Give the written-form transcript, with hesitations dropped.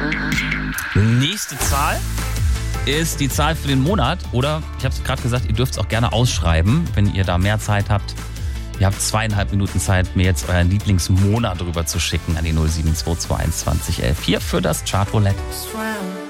Nächste Zahl ist die Zahl für den Monat. Oder, ich habe es gerade gesagt, ihr dürft es auch gerne ausschreiben, wenn ihr da mehr Zeit habt. Ihr habt 2,5 Minuten Zeit, mir jetzt euren Lieblingsmonat rüber zu schicken an die 07221 11 hier für das Chartroulette.